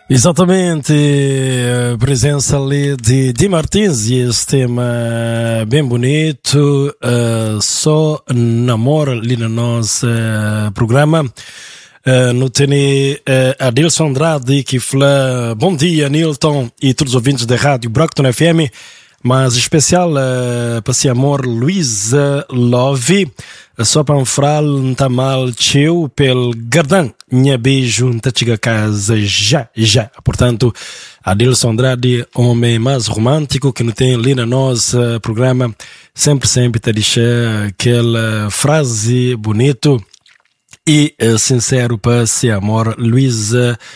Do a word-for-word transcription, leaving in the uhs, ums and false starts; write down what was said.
Exatamente, a presença ali de Di Martins e esse tema bem bonito, uh, Só Namoro, ali no nosso uh, programa. Uh, no tem uh, Adilson Andrade que fala bom dia, Nilton e todos os ouvintes da Rádio Brockton F M, mas especial uh, para si amor Luísa Love, só para um fral não tá mal teu pel Gardan, minha beijo não tá chega a casa já, já. Portanto, Adilson Andrade, homem mais romântico que não tem ali no nosso uh, programa, sempre, sempre tá deixar aquela frase bonito e uh, sincero para si amor Luísa